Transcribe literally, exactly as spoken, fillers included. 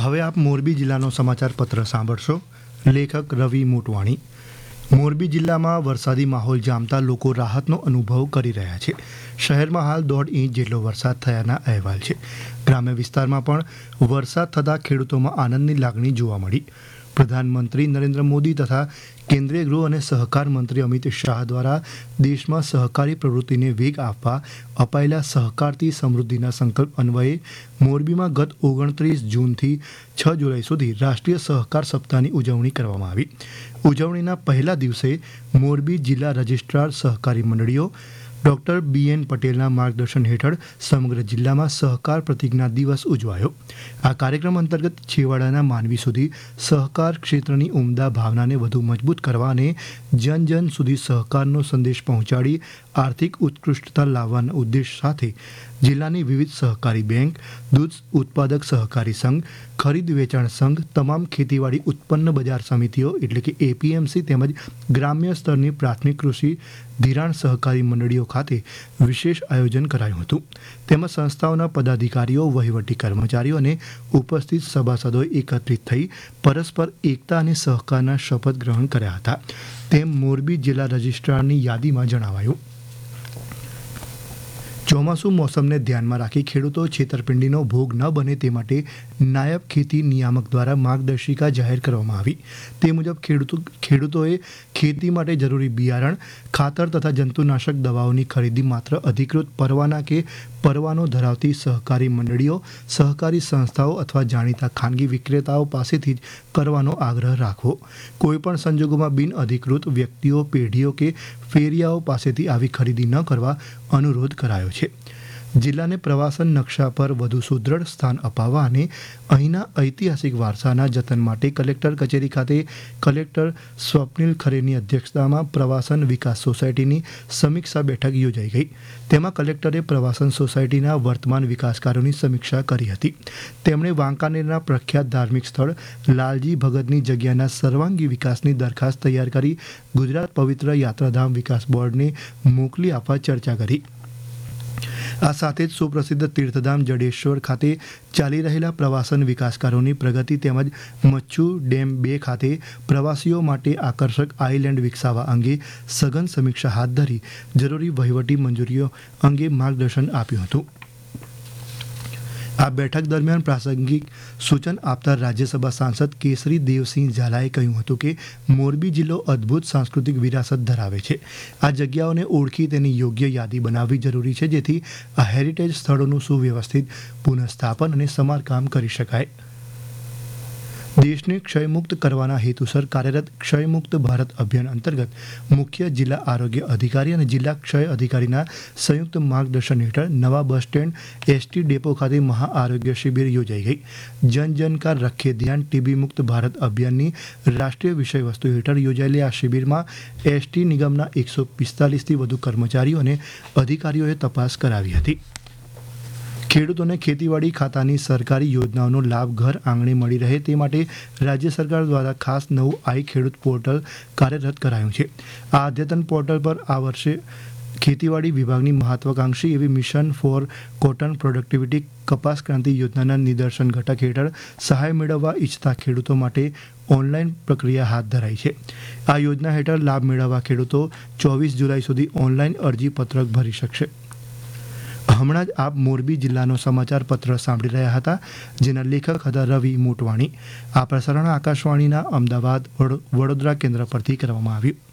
હવે આપ મોરબી જિલ્લાનો સમાચાર પત્ર સાંભળશો. લેખક રવિ મોટવાણી. મોરબી જિલ્લામાં વરસાદી માહોલ જામતા લોકો રાહતનો અનુભવ કરી રહ્યા છે. શહેરમાં હાલ દોઢ ઇંચ જેટલો વરસાદ થયાના અહેવાલ છે. ગ્રામ્ય વિસ્તારમાં પણ વરસાદ થતાં ખેડૂતોમાં આનંદની લાગણી જોવા મળી. પ્રધાનમંત્રી નરેન્દ્ર મોદી તથા કેન્દ્રીય ગૃહ અને સહકાર મંત્રી અમિત શાહ દ્વારા દેશમાં સહકારી પ્રવૃત્તિને વેગ આપવા અપાયેલા સહકારથી સમૃદ્ધિના સંકલ્પ અન્વયે મોરબીમાં ગત ઓગણત્રીસ જૂનથી છ જુલાઈ સુધી રાષ્ટ્રીય સહકાર સપ્તાહની ઉજવણી કરવામાં આવી. ઉજવણીના પહેલા દિવસે મોરબી જિલ્લા રજિસ્ટ્રાર સહકારી મંડળીઓ ડૉક્ટર બી એન પટેલના માર્ગદર્શન હેઠળ સમગ્ર જિલ્લામાં સહકાર પ્રતિજ્ઞા દિવસ ઉજવાયો. આ કાર્યક્રમ અંતર્ગત છેવાડાના માનવી સુધી સહકાર ક્ષેત્રની ઉમદા ભાવનાને વધુ મજબૂત કરવા અને જન જન સુધી સહકારનો સંદેશ પહોંચાડી આર્થિક ઉત્કૃષ્ટતા લાવવાના ઉદ્દેશ સાથે જિલ્લાની વિવિધ સહકારી બેંક, દૂધ ઉત્પાદક સહકારી સંઘ, ખરીદ વેચાણ સંઘ, તમામ ખેતીવાડી ઉત્પન્ન બજાર સમિતિઓ એટલે કે એપીએમસી તેમજ ગ્રામ્ય સ્તરની પ્રાથમિક કૃષિ ધિરાણ સહકારી મંડળીઓ ખાતે વિશેષ આયોજન કરાયું હતું. તેમાં સંસ્થાઓના પદાધિકારીઓ, વહીવટી કર્મચારીઓ અને ઉપસ્થિત સભાસદોએ એકત્રિત થઈ પરસ્પર એકતા અને સહકારના શપથ ગ્રહણ કર્યા હતા. તેમ મોરબી જિલ્લા રજિસ્ટ્રારની યાદીમાં જણાવાયું. ચોમાસુ મોસમને ધ્યાનમાં રાખી ખેડૂતો છેતરપિંડીનો ભોગ ન બને તે માટે નાયબ ખેતી નિયામક દ્વારા માર્ગદર્શિકા જાહેર કરવામાં આવી. તે મુજબ ખેડૂતો ખેડૂતોએ ખેતી માટે જરૂરી બિયારણ, ખાતર તથા જંતુનાશક દવાઓની ખરીદી માત્ર અધિકૃત પરવાના કે પરવાનો ધરાવતી સહકારી મંડળીઓ, સહકારી સંસ્થાઓ અથવા જાણીતા ખાનગી વિક્રેતાઓ પાસેથી જ કરવાનો આગ્રહ રાખવો. કોઈપણ સંજોગોમાં બિન અધિકૃત વ્યક્તિઓ, પેઢીઓ કે ફેરિયાઓ પાસેથી આવી ખરીદી ન કરવા અનુરોધ કરાયો છે. જિલ્લાને પ્રવાસન નકશા પર વધુ સુદૃઢ સ્થાન અપાવવા અને અહીંના ઐતિહાસિક વારસાના જતન માટે કલેક્ટર કચેરી ખાતે કલેક્ટર સ્વપ્નિલ ખરેની અધ્યક્ષતામાં પ્રવાસન વિકાસ સોસાયટીની સમીક્ષા બેઠક યોજાઈ ગઈ. તેમાં કલેક્ટરે પ્રવાસન સોસાયટીના વર્તમાન વિકાસ કાર્યોની સમીક્ષા કરી હતી. તેમણે વાંકાનેરના પ્રખ્યાત ધાર્મિક સ્થળ લાલજી ભગતની જગ્યાના સર્વાંગી વિકાસની દરખાસ્ત તૈયાર કરી ગુજરાત પવિત્ર યાત્રાધામ વિકાસ બોર્ડને મોકલી આપવા ચર્ચા કરી. આ સાથે જ સુપ્રસિદ્ધ તીર્થધામ જડેશ્વર ખાતે ચાલી રહેલા પ્રવાસન વિકાસ કાર્યોની પ્રગતિ તેમજ મચ્છુ ડેમ બે ખાતે પ્રવાસીઓ માટે આકર્ષક આઈલેન્ડ વિકસાવવા અંગે સઘન સમીક્ષા હાથ ધરી જરૂરી વહીવટી મંજૂરીઓ અંગે માર્ગદર્શન આપ્યું હતું. આ બેઠક દરમિયાન પ્રાસંગિક સૂચન આપતા રાજ્યસભા સાંસદ કેસરી દેવસિંહ ઝાલાએ કહ્યું હતું કે મોરબી જિલ્લો અદ્ભુત સાંસ્કૃતિક વિરાસત ધરાવે છે. આ જગ્યાઓને ઓળખી તેની યોગ્ય યાદી બનાવવી જરૂરી છે જેથી આ હેરિટેજ સ્થળોનું સુવ્યવસ્થિત પુનઃસ્થાપન અને સમારકામ કરી શકાય. દેશને ક્ષયમુક્ત કરવાના હેતુસર કાર્યરત ક્ષયમુક્ત ભારત અભિયાન અંતર્ગત મુખ્ય જિલ્લા આરોગ્ય અધિકારી અને જિલ્લા ક્ષય અધિકારીના સંયુક્ત માર્ગદર્શન હેઠળ નવા બસ સ્ટેન્ડ એસટી ડેપો ખાતે મહાઆરોગ્ય શિબિર યોજાઈ ગઈ. જન જન કા રખે ધ્યાન ટીબી મુક્ત ભારત અભિયાનની રાષ્ટ્રીય વિષય વસ્તુ હેઠળ યોજાયેલી આ શિબિરમાં એસટી નિગમના એકસો પિસ્તાલીસથી વધુ કર્મચારીઓ અને અધિકારીઓએ તપાસ કરાવી હતી. ખેડૂતોને ખેતીવાડી ખાતાની સરકારી યોજનાઓનો લાભ ઘર આંગણે મળી રહે તે માટે રાજ્ય સરકાર દ્વારા ખાસ નવું આઈ ખેડૂત પોર્ટલ કાર્યરત કરાયું છે. આ અદ્યતન પોર્ટલ પર આ વર્ષે ખેતીવાડી વિભાગની મહત્વાકાંક્ષી એવી મિશન ફોર કોટન પ્રોડક્ટિવિટી કપાસ ક્રાંતિ યોજનાના નિદર્શન ઘટક હેઠળ સહાય મેળવવા ઈચ્છતા ખેડૂતો માટે ઓનલાઈન પ્રક્રિયા હાથ ધરાઈ છે. આ યોજના હેઠળ લાભ મેળવવા ખેડૂતો ચોવીસ જુલાઈ સુધી ઓનલાઈન અરજી પત્રક ભરી શકશે. હમણાં જ આપ મોરબી જિલ્લાનો સમાચાર પત્ર સાંભળી રહ્યા હતા, જેના લેખક હતા રવિ મોટવાણી. આ પ્રસારણ આકાશવાણીના અમદાવાદ વડોદરા કેન્દ્ર પરથી કરવામાં આવ્યું.